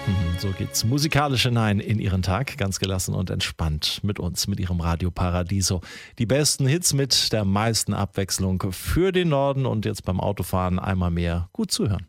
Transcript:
So geht's musikalisch hinein in Ihren Tag, ganz gelassen und entspannt mit uns, mit Ihrem Radio Paradiso. Die besten Hits mit der meisten Abwechslung für den Norden und jetzt beim Autofahren einmal mehr gut zuhören.